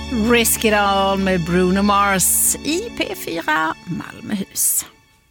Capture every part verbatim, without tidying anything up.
Risk It All med Bruno Mars i P fyra Malmöhus.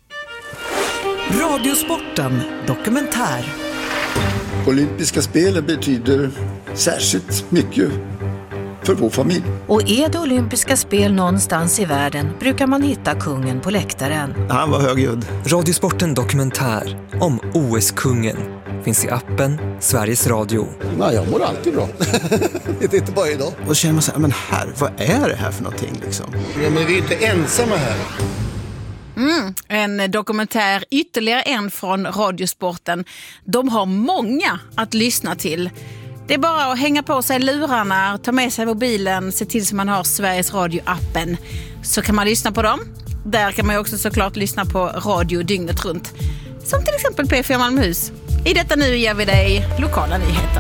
Radiosporten dokumentär. Olympiska spelen betyder särskilt mycket för vår familj. Och är det olympiska spel någonstans i världen brukar man hitta kungen på läktaren. Han var högljudd. Radiosporten dokumentär om O S-kungen finns i appen Sveriges Radio. Nej, jag mår alltid bra. Det är inte bara idag. Och känner man så här, men här, vad är det här för någonting liksom? Ja, men vi är inte ensamma här. Mm, en dokumentär, ytterligare en från Radiosporten. De har många att lyssna till. Det är bara att hänga på sig lurarna, ta med sig mobilen, se till så man har Sveriges Radio-appen. Så kan man lyssna på dem. Där kan man ju också såklart lyssna på radio dygnet runt. Som till exempel P fyra Malmöhus. I detta nu ger vi dig lokala nyheter.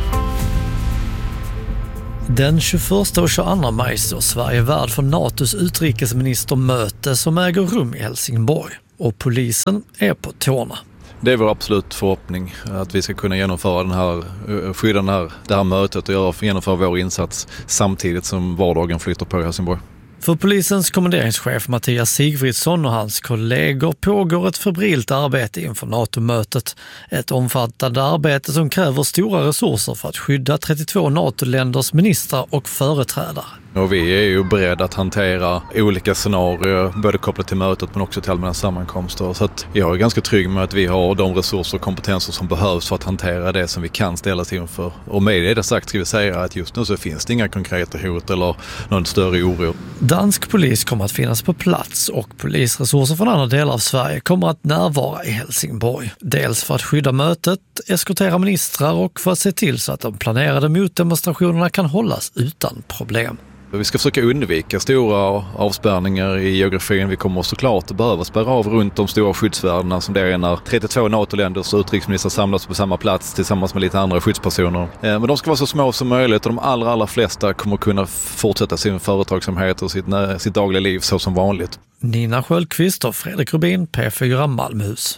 Den tjugoförsta och tjugoandra maj står Sverige värd för NATOs utrikesministermöte som äger rum i Helsingborg. Och polisen är på tårna. Det är vår absolut förhoppning att vi ska kunna genomföra den här, skydda den här, det här mötet och göra, genomföra vår insats samtidigt som vardagen flyttar på i Helsingborg. För polisens kommenderingschef Mattias Sigfridsson och hans kollegor pågår ett febrilt arbete inför NATO-mötet. Ett omfattande arbete som kräver stora resurser för att skydda trettiotvå NATO-länders ministrar och företrädare. Och vi är ju beredda att hantera olika scenarier, både kopplat till mötet men också till allmänna sammankomster. Så att jag är ganska trygg med att vi har de resurser och kompetenser som behövs för att hantera det som vi kan ställas inför. Och med det sagt ska vi säga att just nu så finns det inga konkreta hot eller någon större oro. Dansk polis kommer att finnas på plats och polisresurser från andra delar av Sverige kommer att närvara i Helsingborg. Dels för att skydda mötet, eskortera ministrar och för att se till så att de planerade motdemonstrationerna kan hållas utan problem. Vi ska försöka undvika stora avspärrningar i geografin. Vi kommer såklart att behöva spärra av runt de stora skyddsvärdena som det är när trettiotvå NATO-länders utrikesministrar samlas på samma plats tillsammans med lite andra skyddspersoner. Men de ska vara så små som möjligt och de allra, allra flesta kommer kunna fortsätta sin företagsamhet och sitt, sitt dagliga liv så som vanligt. Nina Sköldqvist och Fredrik Rubin, P fyra Malmöhus.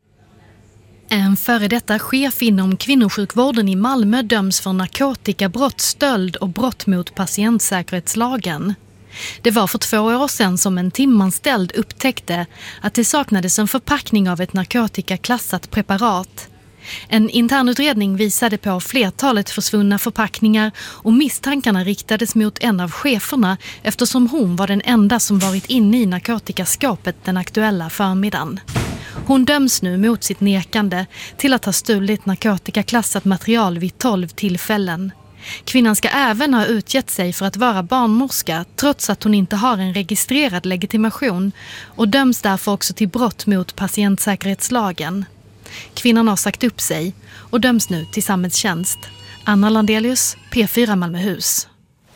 En före detta chef inom kvinnosjukvården i Malmö döms för narkotikabrott, stöld och brott mot patientsäkerhetslagen. Det var för två år sedan som en timanställd upptäckte att det saknades en förpackning av ett narkotikaklassat preparat. En internutredning visade på flertalet försvunna förpackningar och misstankarna riktades mot en av cheferna eftersom hon var den enda som varit inne i narkotikaskåpet den aktuella förmiddagen. Hon döms nu mot sitt nekande till att ha stulit narkotikaklassat material vid tolv tillfällen. Kvinnan ska även ha utgett sig för att vara barnmorska trots att hon inte har en registrerad legitimation och döms därför också till brott mot patientsäkerhetslagen. Kvinnan har sagt upp sig och döms nu till samhällstjänst. Anna Landelius, P fyra Malmöhus.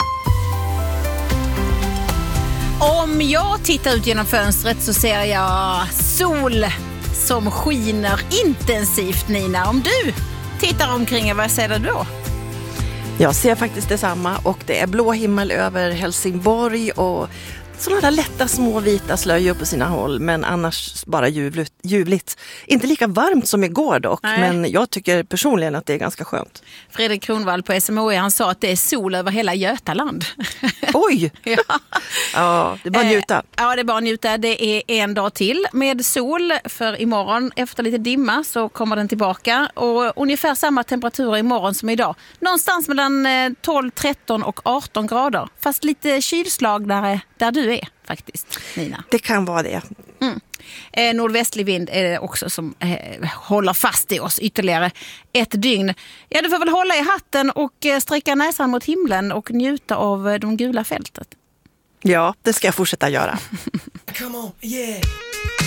Om jag tittar ut genom fönstret så ser jag sol som skiner intensivt, Nina. Om du tittar omkring, vad ser du då? Jag ser faktiskt detsamma och det är blå himmel över Helsingborg och sådana där lätta små vita slöjor på sina håll, men annars bara ljuvligt. ljuvligt. Inte lika varmt som igår dock, Nej. men jag tycker personligen att det är ganska skönt. Fredrik Kronvall på S M H I, han sa att det är sol över hela Götaland. Oj! ja. ja, det är bara att njuta. Eh, ja, det är bara att njuta. Det är en dag till med sol, för imorgon efter lite dimma så kommer den tillbaka och ungefär samma temperaturer imorgon som idag. Någonstans mellan tolv, tretton och arton grader, fast lite kylslag där, där du är faktiskt, Nina. Det kan vara det. Mm. Eh, nordvästlig vind är det också som eh, håller fast i oss ytterligare ett dygn. Ja, du får väl hålla i hatten och eh, sträcka näsan mot himlen och njuta av eh, de gula fältet. Ja, det ska jag fortsätta göra. Come on, yeah.